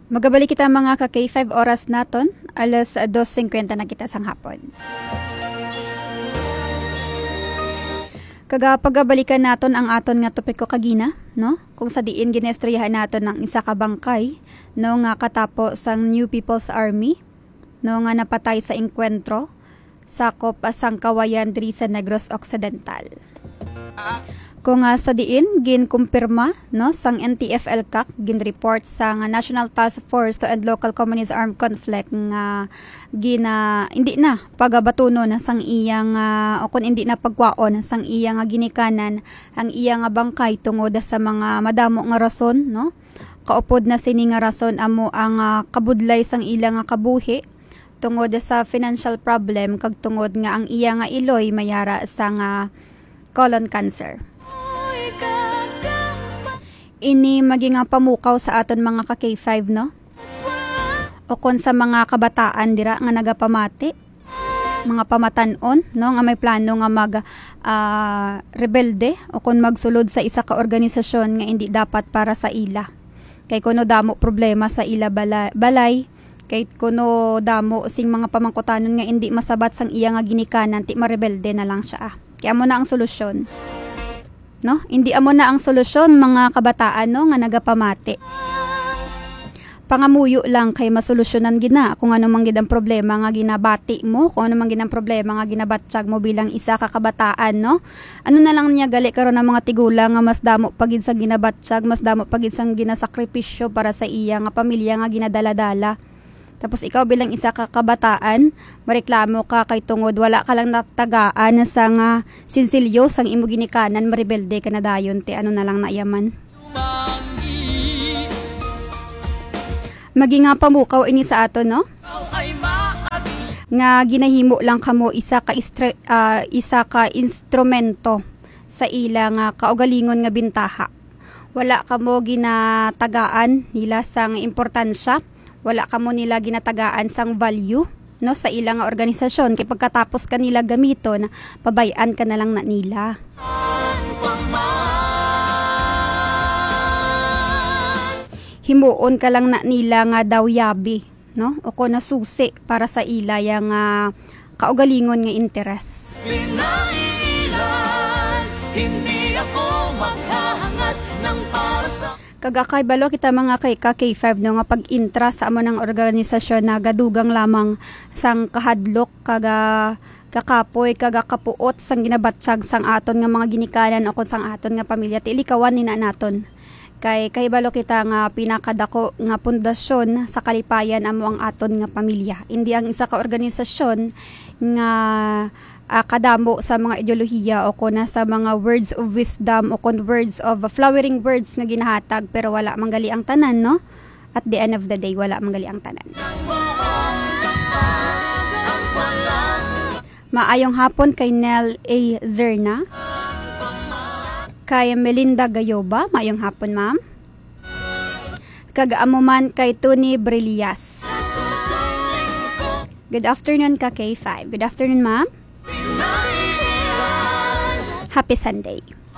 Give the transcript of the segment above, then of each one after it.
Magabalik kita mga ka-K5 oras naton, alas 2:50 na kita sang hapon. Pagabalikan naton ang aton nga topiko kagina, no? Kung sa diin ginestryahan naton ng isa ka bangkay, no nga katapo sang New People's Army, no nga napatay sa engkwentro, sakop sang kawayan diri sa Negros Occidental. Kung sa diin ginkumpirma no sang NTF-ELCAC ginreport sang National Task Force to End Local Communist Armed Conflict nga hindi na pagabatuno na sang iyang o kun hindi na pagkwaon sang iyang ginikanan ang iyang bangkay tungod sa mga madamo nga rason no. Kaupod na sini nga rason amo ang kabudlay sang ilang kabuhi tungod sa financial problem kag tungod nga ang iyang iloy mayara sang colon cancer. Ini maging pamukaw sa aton mga ka-K5 no? O kon sa mga kabataan dira nga nagapamati, mga pamatanon no nga may plano nga mag rebelde o kon magsulod sa isa ka organisasyon nga hindi dapat para sa ila. Kay kuno damo problema sa ila balay, kay kuno damo sing mga pamangkutanon nga hindi masabat sang iya nga ginikanan ti marebelde na lang siya. Kaya mo na ang solusyon. No? Hindi amo na ang solusyon mga kabataan no nga nagapamati. Pangamuyo lang kay masolusyonan gina kung ano man gid ang problema nga ginabati mo, kung ano man gid ang problema nga ginabatsyag mo bilang isa ka kabataan no. Ano na lang niya gali karon ang mga tigulang nga mas damo pagid sang ginabatsyag, mas damo pagid sang ginasakripisyo para sa iya nga pamilya nga ginadala-dala. Tapos ikaw bilang isa ka kabataan, mareklamo ka kay tungod wala ka lang natagaan sang sinsilyo sang imo ginikanan, marebelde ka na dayon ti ano na lang naiyaman. Maging pamukaw ini sa ato no? Nga ginahimo lang kamo isa ka instrumento sa ilang kaugalingon nga bintaha. Wala kamo ginatagaan nila sang importansya. Wala ka mo nila ginatagaan sang value no sa ilang organisasyon kay pagkatapos kanila gamiton pabayan ka na lang na nila. Himuon ka lang na nila nga daw yabi no o ko nasusi para sa ila yang kaugalingon nga interes. Hindi ako maghahangat ng para sa kagakay balo kita mga K5 no nga pag-intra sa amo ng organisasyon na gadugang lamang sang kahadlok kakapoy kagakapuot sang ginabatsyag sang aton nga mga ginikanan o kon sang aton nga pamilya ti likawan ni naton. Kay balo kita nga pinakadako nga pundasyon sa kalipayan amo ang aton nga pamilya. Hindi ang isa ka organisasyon nga kadamo sa mga ideolohiya o kuna sa mga words of wisdom o kun words of flowering words nga ginahatag pero wala manggali ang tanan no. At the end of the day wala manggali ang tanan. Maayong hapon kay Nel A. Zerna, kay Melinda Gayoba, maayong hapon ma'am. Kagaamuman kay Tony Brillas. Good afternoon ka K5. Good afternoon ma'am. Happy Sunday.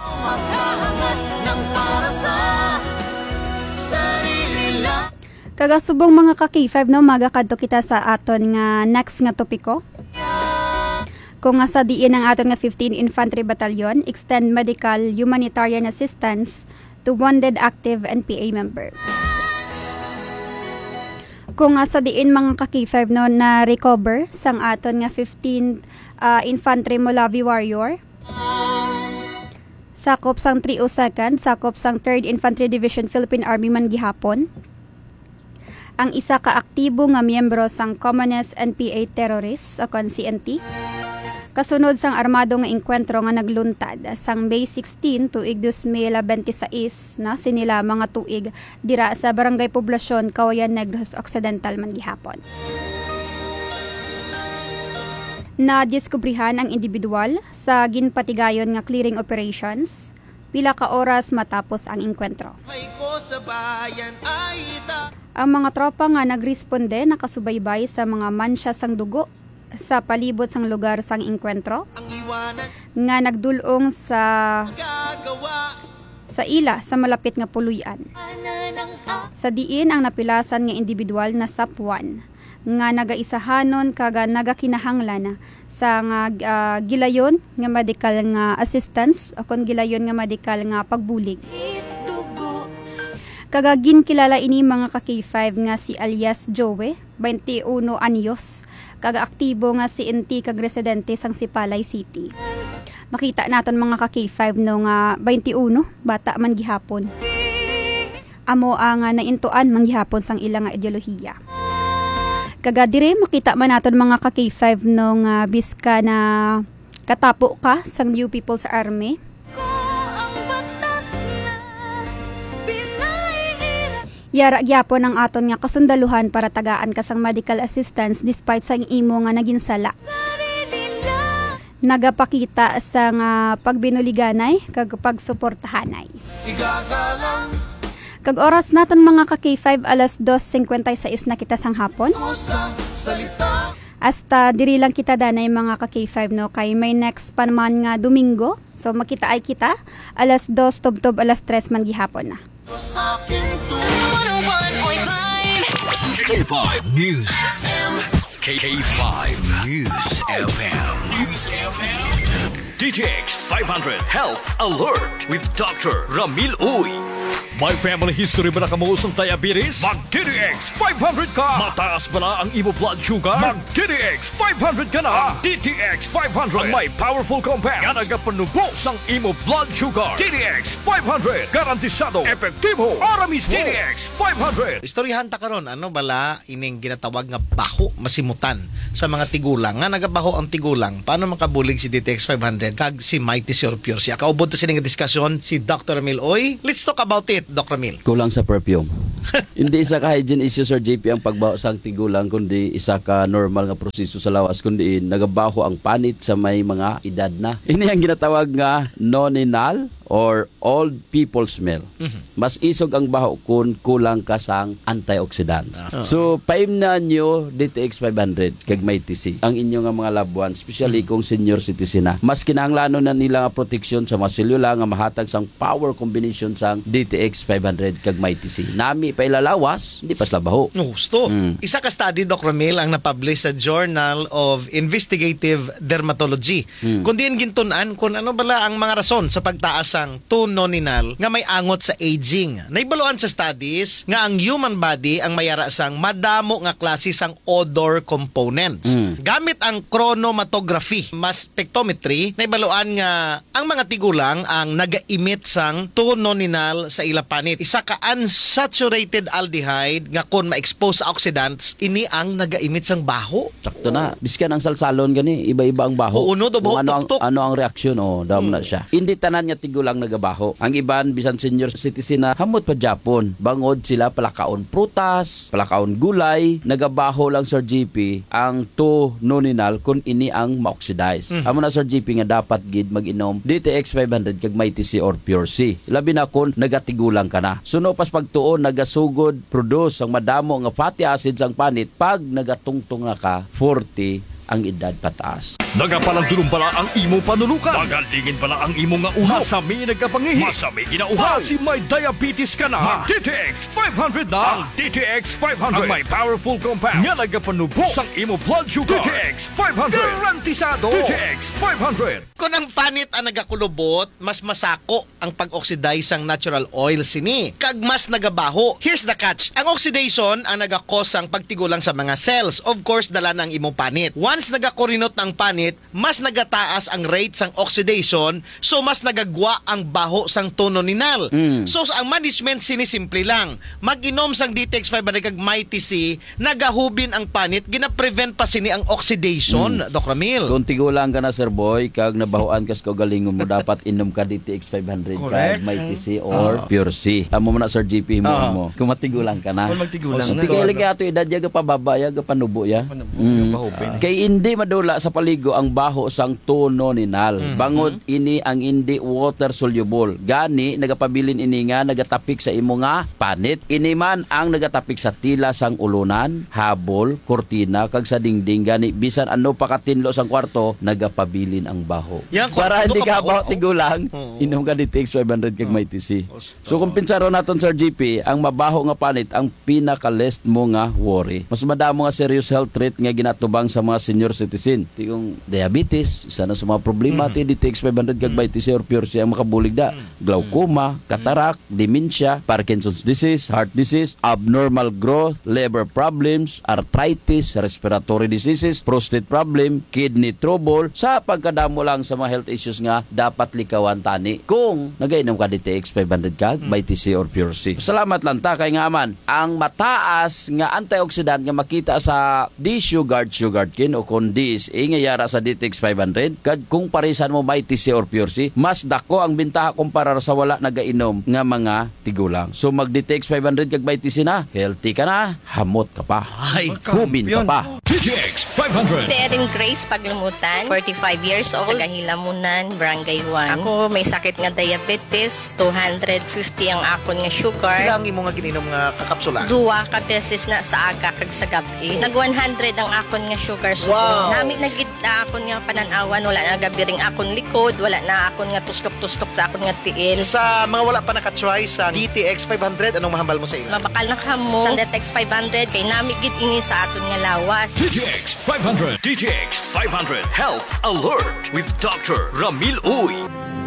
Kagasubong mga ka-K5 no magakadto kita sa aton nga next nga topiko. Kung sa diin ang aton nga 15 Infantry Battalion extend medical humanitarian assistance to wounded active NPA member. Kung sa diin mga ka-K5 no na recover sang aton nga 15 Infantry Molavi Warrior, sakop sang 302nd, sakop sang 3rd Infantry Division Philippine Army man gihapon. Ang isa ka aktibo nga miyembro sang Communist NPA Terrorists o CNT. Kasunod sang armado nga engkwentro nga nagluntad sang May 16 tuig 2026 na sinila mga tuig dira sa Barangay Poblasyon, Kawayan, Negros Occidental man gihapon. Na-diskubrihan ang individual sa ginpatigayon nga clearing operations pila ka oras matapos ang engkwentro. Ang mga tropa nga nagresponde nakasubaybay sa mga mansya sang dugo sa palibot sang lugar sang engkwentro nga nagdulong sa sa ila sa malapit nga puluyan. Sa diin ang napilasan nga individual na sapwan nga nagaisahanon kaga nagakinahanglan sa nga gilayon nga medical nga assistance o kon gilayon nga medical nga pagbulig. Kagagin kilala ini mga ka-K5 nga si alias Joey, 21 anyos, kaga aktibo nga si NT kag residente sang Sipalay City. Makita naton mga ka-K5 no nga 21, bata man gihapon. Amo ang naintuan man gihapon sang ilang nga ideolohiya. Kaga dire makita man naton mga ka-K5 no nga biska na katapo ka sang New People's Army. Yara gyapon ang aton nga kasundaluhan para tagaan ka sang medical assistance despite sang imo nga naging sala. Nagapakita sa nga pagbinuliganay kag pagsuportahanay. Kag oras naton mga ka-K5 alas 2:56 na kita sang hapon. Hasta diri lang kita danay mga ka-K5 no kay may next pa naman nga Domingo. So makita ay kita alas 2 tubtob alas 3 man gihapon na. K5 News FM. K5 News FM. News FM. DTX 500 Health Alert with Dr. Ramil Uy. May family history ba na kamuusong diabetes? Mag-DTX 500 ka! Mataas ba na ang imo blood sugar? Mag-DTX 500 ka na! DTX 500 ang may powerful compounds nga nagapanubos ang imo blood sugar. DTX 500 garantisado, epektibo, aramis DTX 500. Istoryahan ta karon ano bala ining ginatawag nga baho masimutan sa mga tigulang nga nagabaho ang tigulang. Paano makabulig si DTX 500 kag si Mighty Sir Pure siya? Kaubod ta sining diskusyon si Dr. Ramil Oy. Let's talk about it. Dr. Ramil. Kulang sa perfume. Hindi isa ka hygiene issue, Sir JP, ang pagbaho sa tigulang, kundi isa ka normal nga proseso sa lawas, kundi nagabaho ang panit sa may mga edad na. Ini ang ginatawag nga noninal or old people smell. Mas isog ang baho kung kulang ka sang antioxidants. So, paimnan nyo DTX 500 kag may TC ang inyo nga mga loved ones, especially kung senior citizen na. Mas kinahanglanon na nila nga protection sa mga selula nga mahatag sang power combination sang DTX 500 kag may TC. Nami pa ilalawas, hindi pa sila baho. Gusto. Isa ka study, Dr. Ramil, ang napublish sa Journal of Investigative Dermatology. Kung diin gintunan kung ano bala ang mga rason sa pagtaas ang 2 noninal nga may angot sa aging. Naibaluan sa studies nga ang human body ang mayara sang madamo nga klase sang odor components. Gamit ang chromatography, mass spectrometry, naibaluan nga ang mga tigulang ang naga-emit sang 2 noninal sa ila panit. Isa ka unsaturated aldehyde nga kon ma-expose sa oxidants, ini ang naga-emit sang baho. Sakto na. Biskan ang salsalon gani, iba-iba ang baho. Uno do baho tuktok. Ano ang reaksyon? Dam na siya. Hindi tanan nga tigulang nagabaho. Ang iban bisan senior citizen na hamot pa Japon. Bangod sila palakaon prutas, palakaon gulay, nagabaho lang Sir GP ang 2 noninal kung ini ang ma-oxidize. Amo na Sir GP nga dapat gid mag-inom DTX 500 kag may TC or Pure C. Labi na kung nagatigulang ka na. Suno pas pagtuon nagasugod produce ang madamo nga fatty acids ang panit pag nagatungtong na ka 40 ang edad pataas. Nagapalandulong pala ang imo panulukan. Magalingin pala ang imo nga uhaw. Masami nagkapangihi. Masami ginauhaw. Si may diabetes ka na. Mag-DTX 500 na. Ang DTX 500 ang may powerful compounds nga nagapanubo sang imo blood sugar. DTX 500 garantisado. DTX 500. Kung ang panit ang nagakulubot, mas masako ang pag-oxidize sang natural oil sini. Kag mas nagabaho. Here's the catch. Ang oxidation ang nagakos ang pagtigulang sa mga cells. Of course, dala ng imong panit. Once nagakorinot ng panit, mas nagataas ang rate sang oxidation, so mas nagagwa ang baho sang tononinal. So ang management sinisimple lang. Mag-inom sang DTX 500 kag may TC, nagahubin ang panit, gina-prevent pa sini ang oxidation, Doc Ramil. Kung tigulang ka na Sir Boy, kag nabahoan ka sa kaugalingon mo, dapat inom ka DTX 500 kag may TC or Pure C. Tamo mo na Sir GP mo. Kung matigulang ka na. Kung magtigulang na. Tigay lagi ato edad yaga pababa yaga panubo ya. Kay Hindi madula sa paligo ang baho sang tunoninal. Bangod ini ang hindi water soluble. Gani nagapabilin ini nga nagatapik sa imo nga panit. Ini man ang nagatapik sa tila sang ulunan, habol, kortina kag sa dingding. Gani bisan ano pa katinlo sang kwarto nagapabilin ang baho. Yan, Para kung hindi ano ka ka ba- baho tigulang, inom ka ni TX 500 kag may TC. So kung pinsaro naton Sir GP, ang mabaho nga panit ang pinaka-less mo nga worry. Mas madamo nga serious health threat nga ginatubang sa mga senior citizen. Tingong diabetes, isa na sa mga problema ti DTX 500 kag by TC or Pure C ang makabulig da. Glaucoma, cataract, dementia, Parkinson's disease, heart disease, abnormal growth, liver problems, arthritis, respiratory diseases, prostate problem, kidney trouble, sa pagkadamo lang sa mga health issues nga dapat likawan tani kung nagainom ka DTX 500 kag by TC or Pure C. Salamat lang ta kay nga man ang mataas nga antioxidant nga makita sa D-Sugard kin o kung DSA nga yara sa DTX 500 kag kung parisan mo by TC or Pure C, mas dako ang bintaha kumpara sa wala nagainom nga mga tigulang. So mag DTX 500 kag by TC na, healthy ka na, hamot ka pa. Ay, Hubin ka pa. DTX 500. Si Erin Grace Paglumutan, 45 years old, taga-Hilamunan, Barangay 1. Ako may sakit nga diabetes, 250 ang akon nga sugar. Ilang imo nga gininom nga kakapsula? Duwa ka beses na sa aga kag sa gabi. Nag 100 ang akon nga sugar so Wow. nami nagid na akon nga pananawan, wala na gabiring akon likod, wala na akon nga tuslok-tuslok sa akon nga tiil. Sa mga wala pa nakatry sa DTX 500, anong mahambal mo sa ila? Mabakal na kamo sa Detex 500 kay nami gid ini sa aton nga lawas. DTX 500. DTX 500 Health Alert with Dr. Ramil Uy.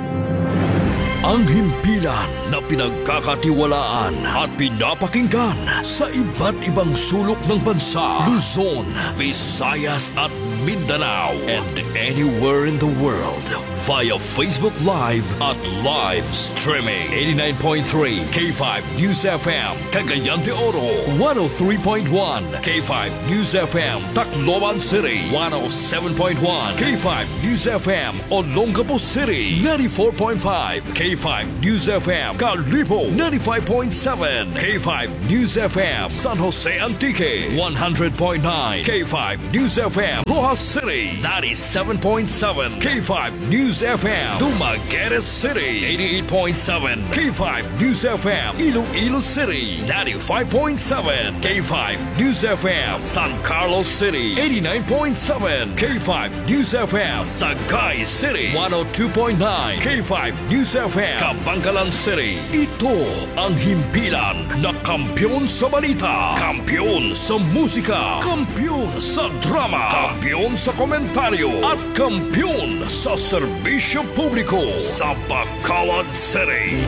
Ang himpilan na pinagkakatiwalaan at pinapakinggan sa iba't ibang sulok ng bansa, Luzon, Visayas at Mindanao, and anywhere in the world via Facebook Live at live streaming. 89.3 K5 News FM, Cagayan de Oro, 103.1 K5 News FM, Tacloban City, 107.1 K5 News FM, Olongapo City, 94.5 K5 News FM, Calibo, 95.7 K5 News FM, San Jose Antique, 100.9 K5 News FM, Rojas City, 97.7 K5 News FM, Dumaguete City, 88.7 K5 News FM, Iloilo City, 95.7 K5 News FM, San Carlos City, 89.7 K5 News FM, Sagay City, 102.9 K5 News FM, Kabangkalan City. Ito ang himpilan na kampyon sa balita, kampyon sa musika, kampyon sa drama, kampyon sa komentaryo, at kampyon sa serbisyo publiko sa Bacolod City.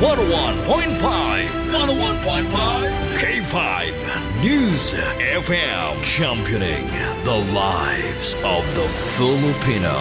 101.5 K5 News FM, championing the lives of the Filipino.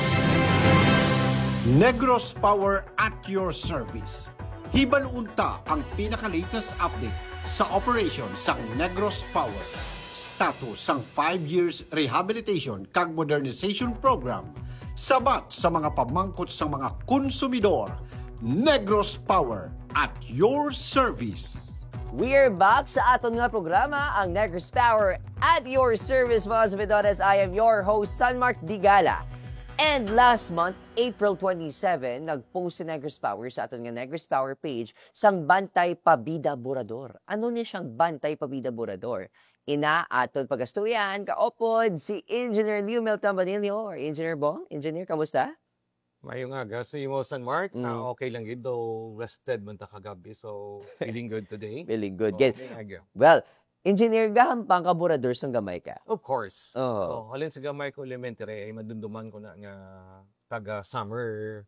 Negros Power at your service. Hibalunta ang pinaka-latest update sa operation sang Negros Power. Status sang 5 years rehabilitation kag modernization program sabat sa mga pamangkot sang mga konsumidor. Negros Power at your service. We're back sa aton nga programa, ang Negros Power at your service, mga sabidores. I am your host, Sanmark Digala. And last month, April 27, nag-post si Negros Power sa aton nga Negros Power page sang Bantay Pabida Borador. Ano niya siyang Bantay Pabida Borador? Ina aton pagasturyan, kaopod si Engineer Liumel Tambanilio or Engineer Bong. Engineer, kamusta? Mayong aga sa imo, San Mark. Okay lang yun, though rested man ta kagabi. So, feeling good today. Feeling good. Okay, Get- aga. Well, Engineer, gahampang ka Borador sang gamay ka. Of course. Oh. Halin sa gamay ko elementary, ay madunduman ko na nga taga summer.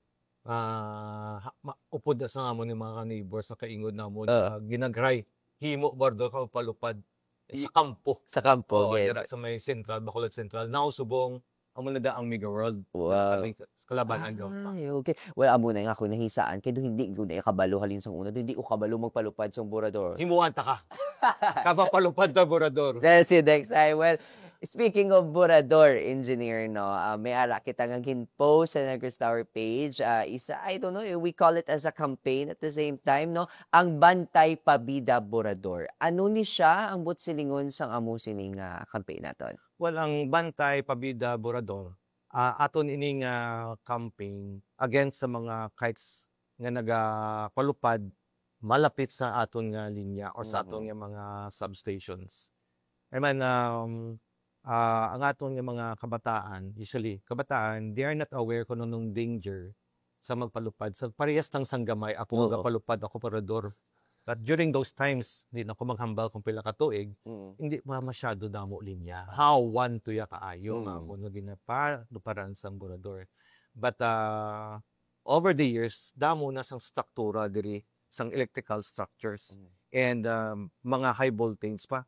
Upod na sa nga mo ni mga neighbors sa kaingod na mo. Ginagray. Himo, bardo ka palupad. Sa kampo. Sa kampo. Oo, get. dira sa may central, Bacolod Central. Now, subong, amo na da ang Mega World. Wow. Sa kalabanan ko. Ay, okay. Well, amo na nga ako nahisaan. Kaya doon hindi ko na ikabalo halin sa una. Hindi ko kabalo magpalupad sa Borador. Himuan ta ka. Kapapalupad ta, Borador. That's it, next time. Well, Speaking of Burador, engineer, no, may ara kita nga ginpost sa Negros Tower page. Isa, I don't know, we call it as a campaign at the same time, no? Ang Bantay Pabida Burador. Ano ni siya ang butsilingon sang amo sining campaign naton? Well, ang Bantay Pabida Borador, aton ining campaign against sa mga kites nga nagapalupad malapit sa aton nga linya or sa aton nga mga substations. I mean, ang aton nga mga kabataan, usually, kabataan, they are not aware kung anong danger sa magpalupad. Sa parehas ng sanggamay, ako magpalupad, ako parador. But during those times, hindi na ako maghambal kung pila ka tuig, hindi pa masyado damo linya. How one tuya kaayo, kung ginapaluparan sa burador. But over the years, damo na sang struktura diri sang electrical structures. And mga high voltage pa.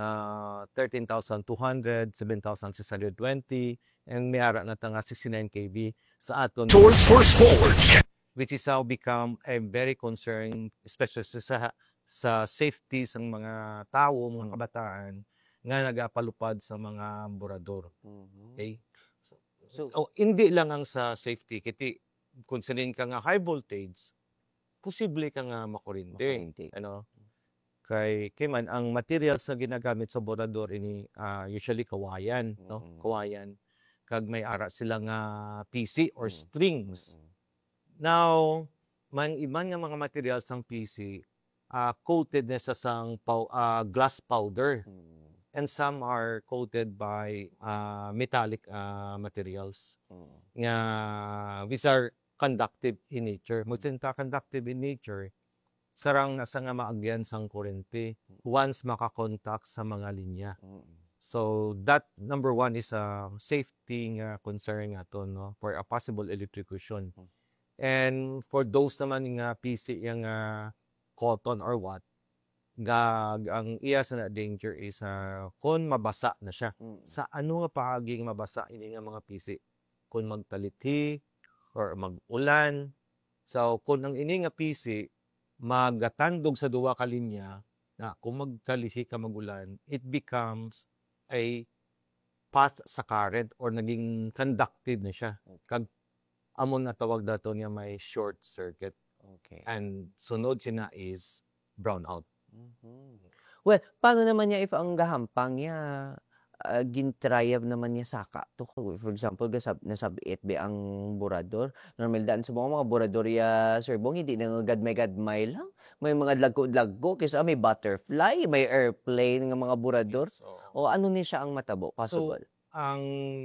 13,200, 7,620, and may ara na nga 69 kV sa aton. Source for Sports. Which is now become a very concern, especially sa safety ng mga tao, mga kabataan, nga nagapalupad sa mga burador. Okay? So, hindi lang ang sa safety, kiti kung sanin ka nga high voltage, posible ka nga makurinte. Ano? Kay man ang materials na ginagamit sa burador ini usually kawayan, no? Kawayan. Kag may ara sila nga PC or strings. Now, iban nga mga materials ng PC, coated na sa glass powder. And some are coated by metallic materials. Nga, which are conductive in nature. Mutinta conductive in nature, sarang nasa nga maagyan sang kurente once makakontak sa mga linya. So, that number one is a safety concern nga to, no? For a possible electrocution. And for those naman nga PC yung cotton or what, ang iya sa danger is kung mabasa na siya. Sa ano nga paaging mabasa ini nga mga PC? Kung magtaliti or mag-ulan. So, kung ang ini nga PC magatandog sa duwa ka linya, na kung magtaliti ka magulan, it becomes a path sa current or naging conductive na siya. Kag amon na tawag dato niya may short circuit. Okay. And sunod siya is brownout. Well, paano naman niya if ang gahampang niya gintrayab naman niya saka to? For example, nasabiit ba ang burador? Normal daan sa mga burador ya, Sir Bong, hindi na gadmay lang. May mga lagko-lagko, kasi may butterfly, may airplane ng mga burador. O ano ni siya ang matabo? Possible? So, ang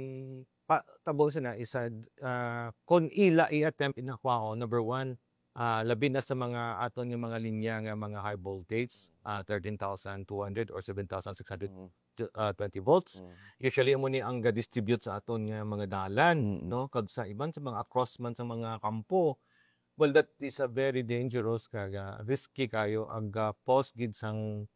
tabo siya na isa, kung i-attempt inakuha ko, number one, labi na sa mga aton yung mga linya nga mga high voltage, 13,200 or 7,620 volts. Usually mo ni ang ga-distribute sa aton nga mga dalan, no? Kag sa iban sa mga across man sa mga kampo. Well, that is a very dangerous kaga risky kayo aga post gid sang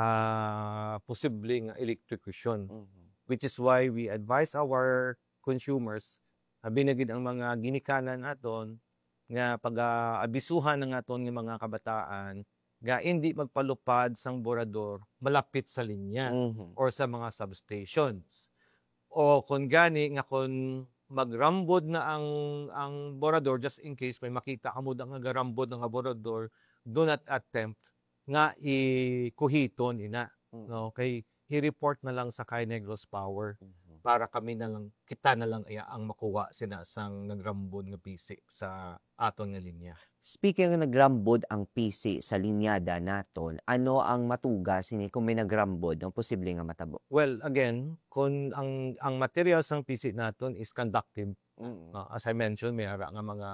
posibleng electrocution. Which is why we advise our consumers binagid ang mga ginikanan aton nga pag-abisuhan ng aton ng mga kabataan nga hindi magpalupad sang burador malapit sa linya or sa mga substations. O kung gani nga kung magrambod na ang burador, just in case may makita ka mo nga garambod ng burador, do not attempt nga ikuhiton ina. No? Kay i-report na lang sa Negros Power para kita na lang ang makuha sina sang nagrambod nga PC sa aton nga linya. Speaking ng nagrambod ang PC sa linyada naton, ano ang matuga sini kung may nagrambod ng posible nga matabo? Well, again, kung ang materials ng PC naton is conductive, as I mentioned, may ara nga mga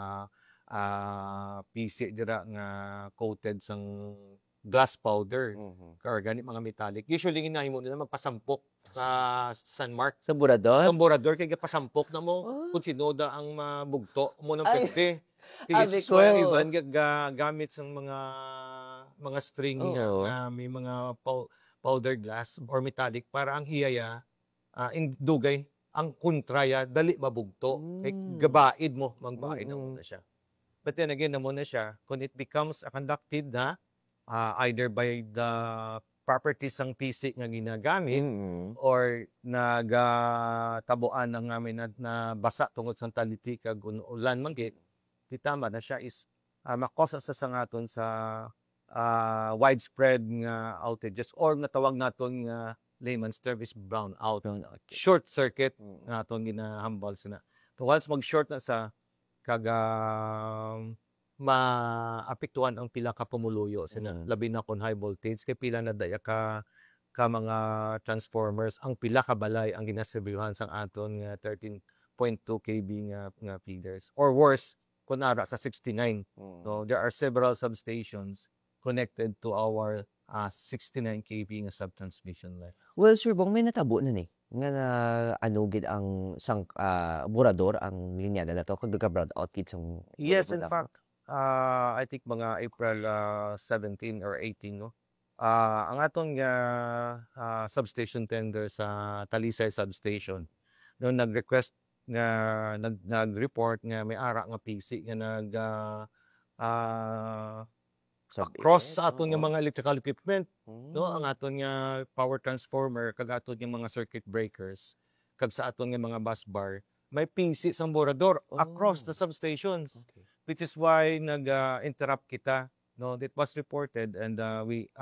PC dira nga coated sang glass powder, organic mga metallic. Usually hinahimo nila magpasampok sa San Mark. Sa burador? Sa burador kay pasampok na mo kung sinoda ang mabugto mo nang pwede. Swear even gamit sa mga string may mga powder glass or metallic para ang hiyaya dugay ang kontraya dali mabugto. Kay gabaid mo magbaid na siya. But then again, na siya, kung it becomes a conductive na, either by the properties ang PC nga ginagamit Mm. or nagatabuan ng namin na basa tungod sa taliti kag ulan man gid di tama na siya is makosa sa ngaton sa widespread nga outages or natawag naton nga layman's term is brownout. Short circuit nga aton ginahambal sina. So once mag-short na sa kaga maapektuhan ang pila ka pumuluyo sina labi na kon high voltage kay pila na daya ka mga transformers ang pila ka balay ang ginaserbihan sang aton nga 13.2 kV nga feeders or worse kun ara sa 69. So there are several substations connected to our 69 kV nga subtransmission line. Well, Sir Bong, may natabo na ni nga na anugid ang sang burador ang linya na to kung brown out kit sang Yes, in fact, I think mga April 17 or 18, no? Ang atong substation tender sa Talisay substation, no, nag-request nga nag-report nga may ara nga PC nga across sa aton nga mga electrical equipment, no, ang aton nga power transformer kag aton nga mga circuit breakers kag sa aton nga mga bus bar may PC sang borador across the substations, which is why nag-interrupt kita, no, it was reported and we